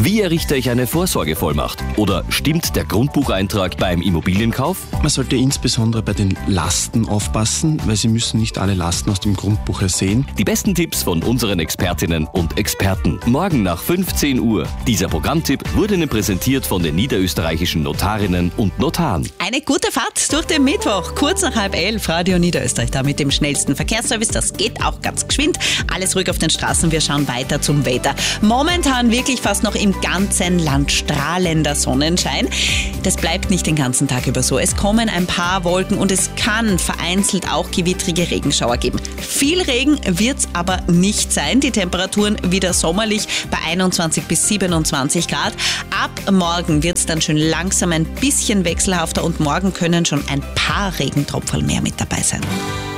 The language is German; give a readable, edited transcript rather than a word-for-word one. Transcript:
Wie errichte ich eine Vorsorgevollmacht? Oder stimmt der Grundbucheintrag beim Immobilienkauf? Man sollte insbesondere bei den Lasten aufpassen, weil Sie müssen nicht alle Lasten aus dem Grundbuch ersehen. Die besten Tipps von unseren Expertinnen und Experten. Morgen nach 15 Uhr. Dieser Programmtipp wurde Ihnen präsentiert von den niederösterreichischen Notarinnen und Notaren. Eine gute Fahrt durch den Mittwoch, kurz nach 10:30, Radio Niederösterreich, da mit dem schnellsten Verkehrsservice. Das geht auch ganz geschwind. Alles ruhig auf den Straßen, wir schauen weiter zum Wetter. Momentan wirklich fast noch im ganzen Land strahlender Sonnenschein. Das bleibt nicht den ganzen Tag über so. Es kommen ein paar Wolken und es kann vereinzelt auch gewittrige Regenschauer geben. Viel Regen wird es aber nicht sein. Die Temperaturen wieder sommerlich bei 21 bis 27 Grad. Ab morgen wird es dann schon langsam ein bisschen wechselhafter und morgen können schon ein paar Regentropfen mehr mit dabei sein.